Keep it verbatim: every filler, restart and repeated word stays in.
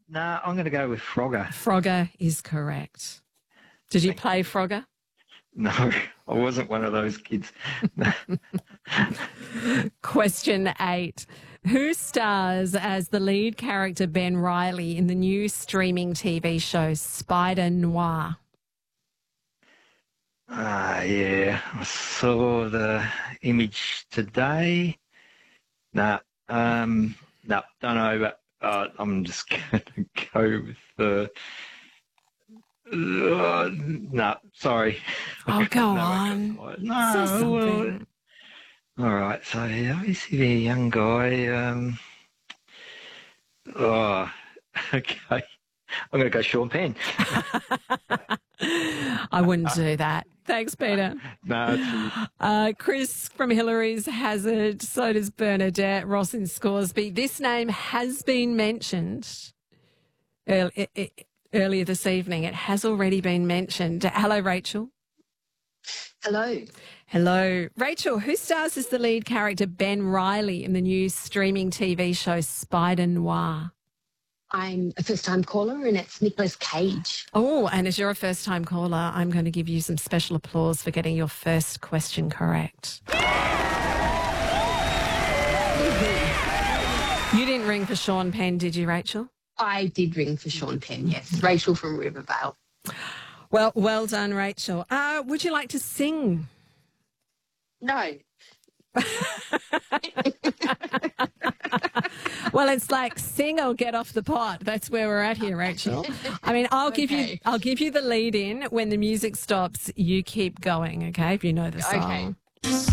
Nah, I'm going to go with Frogger. Frogger is correct. Did you play Frogger? No, I wasn't one of those kids. Question eight. Who stars as the lead character Ben Riley in the new streaming T V show Spider Noir? Ah, yeah. I saw the image today. Nah, um, no, don't know, but uh, I'm just going to go with the... Uh, no, sorry. Oh, go no, on. No, Say something. Well, all right, so yeah, obviously a young guy. Um, oh, okay. I'm going to go Sean Penn. I wouldn't do that. Thanks, Peter. No, it's... Uh, Chris from Hillary's has it. So does Bernadette. Ross in Scoresby. This name has been mentioned early, earlier this evening. It has already been mentioned. Hello, Rachel. Hello. Hello. Rachel, who stars as the lead character Ben Riley in the new streaming T V show Spider Noir? I'm a first-time caller, and it's Nicolas Cage. Oh, and as you're a first-time caller, I'm going to give you some special applause for getting your first question correct. You didn't ring for Sean Penn, did you, Rachel? I did ring for Sean Penn, yes. Rachel from Rivervale. Well, well done, Rachel. Uh, would you like to sing? No. Well, it's like sing or get off the pot. That's where we're at here, Rachel. I mean, I'll Okay. give you I'll give you the lead in. When the music stops, you keep going, okay? If you know the song. Okay.